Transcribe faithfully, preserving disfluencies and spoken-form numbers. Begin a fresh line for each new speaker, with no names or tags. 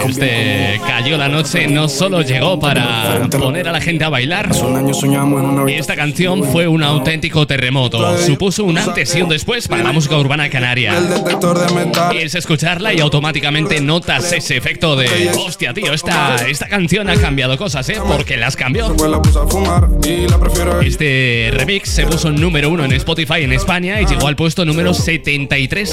Este Cayó la Noche no solo llegó para poner a la gente a bailar. Esta canción fue un auténtico terremoto. Supuso un antes y un después para la música urbana canaria. Y es escucharla y automáticamente notas ese efecto de hostia, tío, esta, esta canción ha cambiado cosas, ¿eh? Porque las cambió. Este remix se puso número uno en Spotify en España y llegó al puesto número setenta y tres